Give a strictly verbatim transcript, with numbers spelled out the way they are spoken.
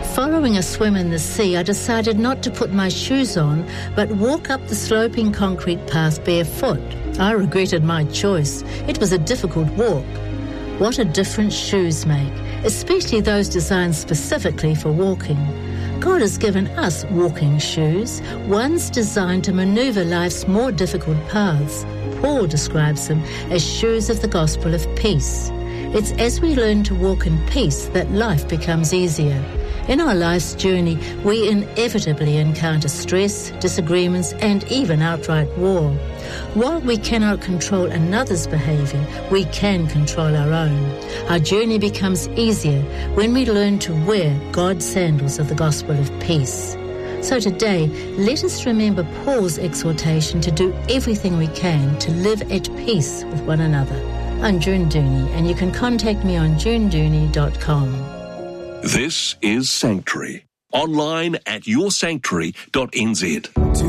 Following a swim in the sea, I decided not to put my shoes on, but walk up the sloping concrete path barefoot. I regretted my choice. It was a difficult walk. What a difference shoes make, especially those designed specifically for walking. God has given us walking shoes, ones designed to maneuver life's more difficult paths. Paul describes them as shoes of the gospel of peace. It's as we learn to walk in peace that life becomes easier. In our life's journey, we inevitably encounter stress, disagreements, and even outright war. While we cannot control another's behaviour, we can control our own. Our journey becomes easier when we learn to wear God's sandals of the gospel of peace. So today, let us remember Paul's exhortation to do everything we can to live at peace with one another. I'm June Dooney, and you can contact me on june dooney dot com. This is Sanctuary, online at your sanctuary dot n z.